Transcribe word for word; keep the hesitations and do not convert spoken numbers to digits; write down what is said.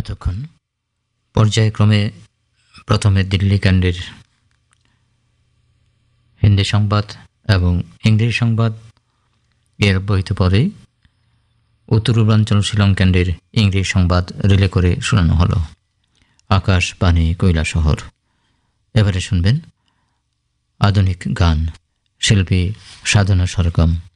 এতক্ষণ পর্যায়ক্রমে প্রথমে দিল্লি ক্যান্ডির হিন্দি সংবাদ এবং ইংরেজি সংবাদ, এর বইতে পরেই উত্তর পূর্বাঞ্চল শিলং ক্যান্ডির ইংরেজি সংবাদ রিলে করে শোনানো হলো। আকাশ, পানি, কৈলাসহর। এবারে শুনবেন আধুনিক গান, শিল্পী সাধনা সরগম।